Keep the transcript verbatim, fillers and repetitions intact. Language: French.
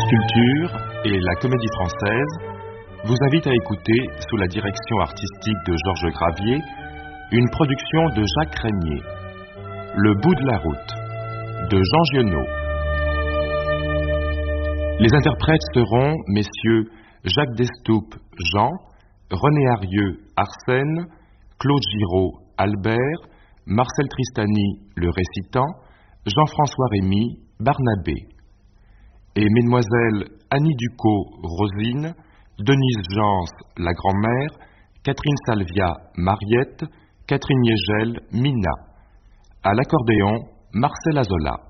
France Culture et la Comédie Française vous invitent à écouter, sous la direction artistique de Georges Gravier, une production de Jacques Régnier, Le bout de la route, de Jean Giono. Les interprètes seront messieurs Jacques Destoupe, Jean, René Arieux, Arsène, Claude Giraud, Albert, Marcel Tristany, le récitant, Jean-François Rémy, Barnabé. Et mesdemoiselles Annie Ducot, Rosine, Denise Jans, la grand-mère, Catherine Salvia, Mariette, Catherine Yegel, Mina. À l'accordéon, Marcel Azola.